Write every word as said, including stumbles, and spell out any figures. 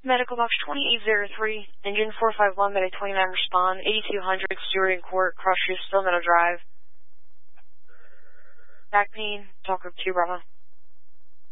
Medical box twenty-eight oh three, engine four five one, medic twenty-nine respond, eighty-two hundred, Stewart Court, Cross Street, Still Meadow Drive. Back pain, talker two Bravo.